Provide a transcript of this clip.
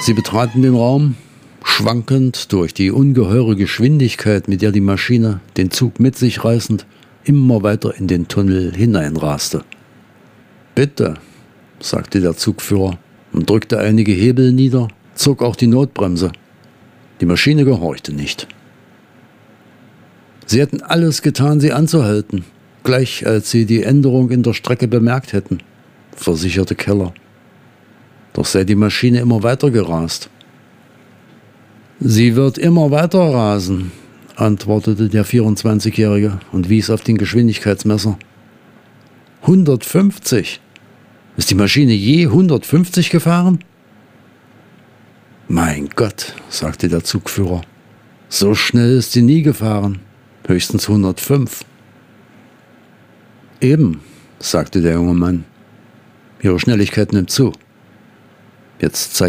Sie betraten den Raum, schwankend durch die ungeheure Geschwindigkeit, mit der die Maschine, den Zug mit sich reißend, immer weiter in den Tunnel hineinraste. »Bitte«, sagte der Zugführer und drückte einige Hebel nieder, zog auch die Notbremse. Die Maschine gehorchte nicht. Sie hätten alles getan, sie anzuhalten, gleich als sie die Änderung in der Strecke bemerkt hätten, versicherte Keller. Doch sei die Maschine immer weiter gerast. »Sie wird immer weiter rasen«, antwortete der 24-Jährige und wies auf den Geschwindigkeitsmesser. 150. Ist die Maschine je 150 gefahren? »Mein Gott«, sagte der Zugführer, »so schnell ist sie nie gefahren, höchstens 105. »Eben«, sagte der junge Mann, »Ihre Schnelligkeit nimmt zu. Jetzt zeigt